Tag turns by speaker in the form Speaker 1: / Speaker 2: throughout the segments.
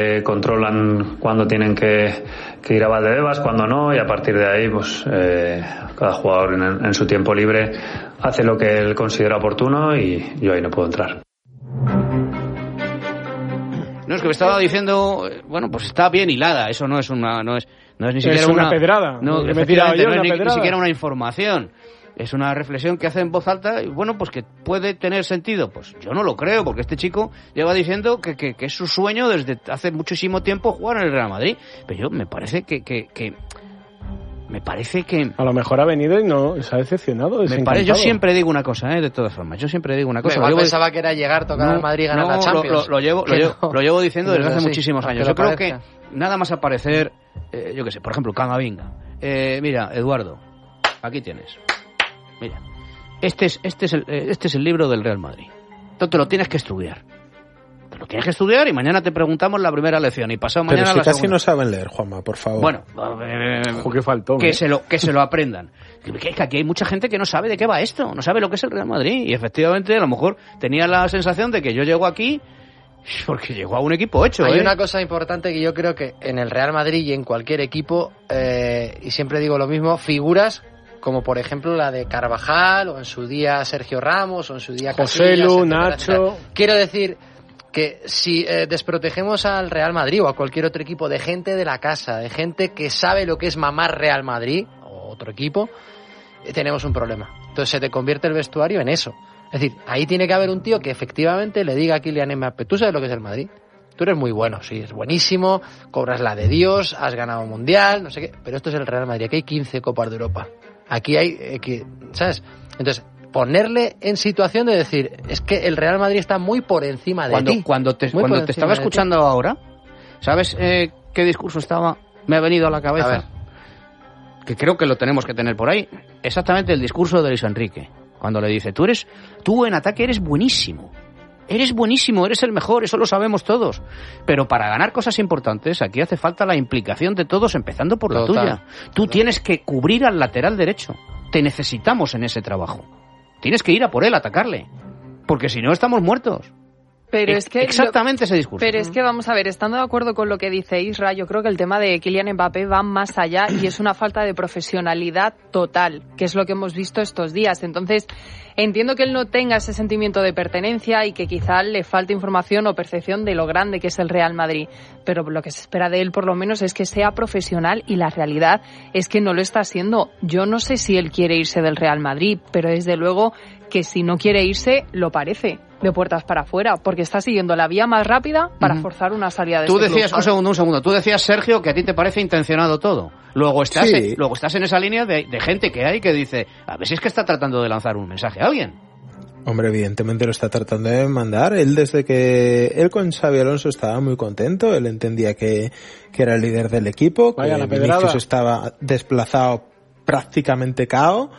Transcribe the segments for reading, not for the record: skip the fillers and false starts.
Speaker 1: Controlan cuándo tienen que ir a Valdebebas, cuándo no, y a partir de ahí pues cada jugador en su tiempo libre hace lo que él considera oportuno y yo ahí no puedo entrar.
Speaker 2: No, es que me estaba diciendo, bueno, pues está bien hilada, eso no es ni siquiera
Speaker 3: una pedrada.
Speaker 2: No, efectivamente, no es ni siquiera una información. Es una reflexión que hace en voz alta y bueno, pues que puede tener sentido. Pues yo no lo creo, porque este chico lleva diciendo que es su sueño desde hace muchísimo tiempo jugar en el Real Madrid. Pero me parece que
Speaker 3: a lo mejor ha venido y no se ha decepcionado.
Speaker 2: Yo siempre digo una cosa, de todas formas. Yo siempre digo una cosa.
Speaker 4: Igual pensaba que era llegar, tocar al Madrid y ganar la Champions.
Speaker 2: Lo llevo diciendo desde hace muchísimos años. Yo creo que nada más aparecer, yo qué sé, por ejemplo, Camavinga. Mira, Eduardo, aquí tienes. Mira, este es el libro del Real Madrid. Entonces te lo tienes que estudiar. Y mañana te preguntamos la primera lección y pasado mañana
Speaker 5: la segunda. Pero si casi no saben leer, Juanma, por favor.
Speaker 2: Bueno,
Speaker 3: qué faltón,
Speaker 2: que se lo aprendan. Que aquí hay mucha gente que no sabe de qué va esto, no sabe lo que es el Real Madrid. Y efectivamente, a lo mejor tenía la sensación de que yo llego aquí porque llegó a un equipo hecho.
Speaker 4: Hay una cosa importante que yo creo que en el Real Madrid y en cualquier equipo, y siempre digo lo mismo, figuras como por ejemplo la de Carvajal, o en su día Sergio Ramos, o en su día
Speaker 3: Joselu, Nacho.
Speaker 4: Quiero decir que si desprotegemos al Real Madrid o a cualquier otro equipo de gente de la casa, de gente que sabe lo que es mamar Real Madrid o otro equipo, tenemos un problema. Entonces se te convierte el vestuario en eso. Es decir, ahí tiene que haber un tío que efectivamente le diga a Kylian Mbappé: tú sabes lo que es el Madrid, tú eres muy bueno, sí, es buenísimo, cobras la de Dios, has ganado un mundial, no sé qué, pero esto es el Real Madrid, aquí hay 15 Copas de Europa. Aquí hay, ¿sabes? Entonces, ponerle en situación de decir, es que el Real Madrid está muy por encima de ti.
Speaker 2: Cuando te estaba escuchando ahora, ¿sabes qué discurso me ha venido a la cabeza?
Speaker 4: A ver.
Speaker 2: Que creo que lo tenemos que tener por ahí. Exactamente el discurso de Luis Enrique. Cuando le dice, tú en ataque eres buenísimo. Eres buenísimo, eres el mejor, eso lo sabemos todos. Pero para ganar cosas importantes, aquí hace falta la implicación de todos, empezando por la tuya. Tú tienes que cubrir al lateral derecho. Te necesitamos en ese trabajo. Tienes que ir a por él, atacarle. Porque si no, estamos muertos.
Speaker 6: Pero es que
Speaker 2: exactamente ese discurso.
Speaker 6: Pero es que vamos a ver, estando de acuerdo con lo que dice Isra, yo creo que el tema de Kylian Mbappé va más allá y es una falta de profesionalidad total, que es lo que hemos visto estos días. Entonces, entiendo que él no tenga ese sentimiento de pertenencia y que quizá le falte información o percepción de lo grande que es el Real Madrid, pero lo que se espera de él por lo menos es que sea profesional y la realidad es que no lo está siendo. Yo no sé si él quiere irse del Real Madrid, pero desde luego que si no quiere irse, lo parece, de puertas para afuera, porque está siguiendo la vía más rápida para forzar una salida de
Speaker 2: Tú
Speaker 6: este
Speaker 2: decías,
Speaker 6: club.
Speaker 2: un segundo, tú decías, Sergio, que a ti te parece intencionado todo. Luego estás en esa línea de gente que hay que dice, a ver si es que está tratando de lanzar un mensaje a alguien.
Speaker 5: Hombre, evidentemente lo está tratando de mandar. Él desde que él con Xabi Alonso estaba muy contento, él entendía que era el líder del equipo, que Vinicius estaba desplazado prácticamente cao.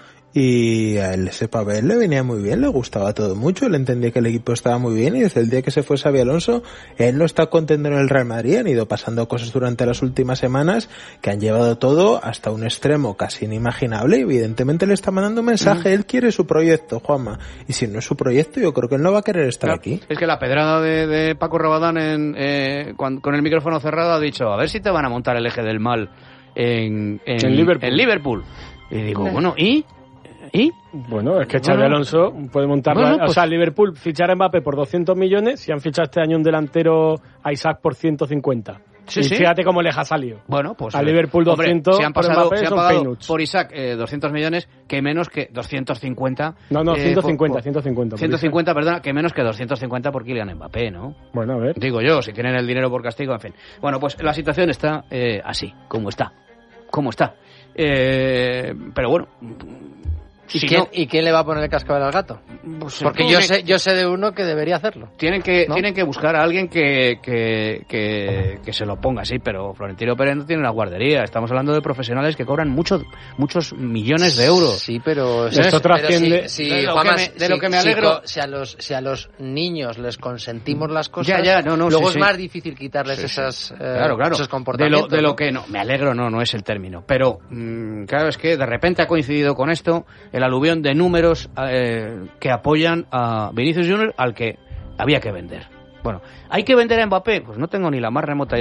Speaker 5: Y a él ese papel le venía muy bien, le gustaba todo mucho, él entendía que el equipo estaba muy bien y desde el día que se fue Xabi Alonso, él no está contento en el Real Madrid, han ido pasando cosas durante las últimas semanas que han llevado todo hasta un extremo casi inimaginable y evidentemente le está mandando un mensaje, él quiere su proyecto, Juanma, y si no es su proyecto yo creo que él no va a querer estar aquí.
Speaker 2: Es que la pedrada de Paco Rabadán con el micrófono cerrado ha dicho, a ver si te van a montar el eje del mal en Liverpool. Y digo, bueno, ¿y?
Speaker 3: Bueno, es que Xabi Alonso puede montar... o sea, Liverpool fichar a Mbappé por 200 millones, si han fichado este año un delantero a Isaac por 150. Y fíjate cómo les ha salido.
Speaker 2: Bueno, pues...
Speaker 3: A Liverpool 200,
Speaker 2: si han
Speaker 3: por
Speaker 2: pasado,
Speaker 3: Mbappé
Speaker 2: si han
Speaker 3: son
Speaker 2: pagado
Speaker 3: peanuts.
Speaker 2: por Isaac 200 millones, que menos que 250...
Speaker 3: No, 150.
Speaker 2: 150, perdona, que menos que 250 por Kylian Mbappé, ¿no?
Speaker 3: Bueno, a ver.
Speaker 2: Digo yo, si tienen el dinero por castigo, en fin. Bueno, pues la situación está así, como está. Pero bueno...
Speaker 4: ¿Y quién le va a poner el cascabel al gato?
Speaker 2: Pues,
Speaker 4: porque yo sé de uno que debería hacerlo.
Speaker 2: Tienen que buscar a alguien que se lo ponga, sí, pero Florentino Pérez no tiene una guardería. Estamos hablando de profesionales que cobran muchos millones de euros.
Speaker 4: Sí, pero
Speaker 3: esto trasciende.
Speaker 2: De lo que me alegro.
Speaker 4: Si a los niños les consentimos las cosas,
Speaker 2: luego
Speaker 4: es más difícil quitarles esos comportamientos.
Speaker 2: De lo que no, me alegro no es el término. Pero, claro, es que de repente ha coincidido con esto el aluvión de números que apoyan a Vinicius Junior al que había que vender. Bueno, ¿hay que vender a Mbappé? Pues no tengo ni la más remota